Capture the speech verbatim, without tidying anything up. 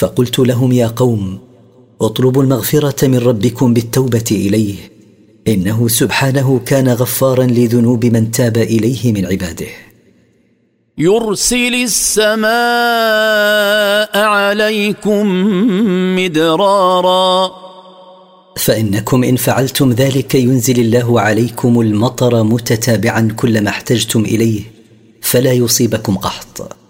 فقلت لهم: يا قوم، اطلبوا المغفرة من ربكم بالتوبة إليه، إنه سبحانه كان غفارا لذنوب من تاب إليه من عباده. يرسل السماء عليكم مدرارا، فإنكم إن فعلتم ذلك ينزل الله عليكم المطر متتابعا كلما احتجتم إليه، فلا يصيبكم قحط.